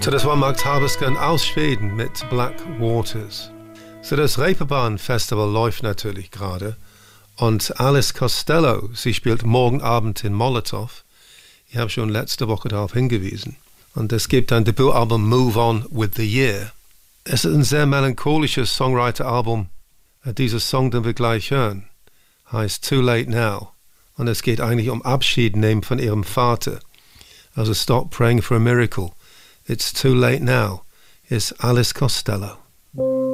So, das war Max Havesken aus Schweden mit Black Waters. So, das Reeperbahn-Festival läuft natürlich gerade. Und Alice Costello, sie spielt morgen Abend in Molotow. Ich habe schon letzte Woche darauf hingewiesen. Und es gibt ein Debütalbum Move On With The Year. Es ist ein sehr melancholisches Songwriter-Album. Dieser Song, den wir gleich hören, heißt Too Late Now. Und es geht eigentlich um Abschied nehmen von ihrem Vater. Also Stop Praying for a Miracle. It's Too Late Now. Ist Alice Costello.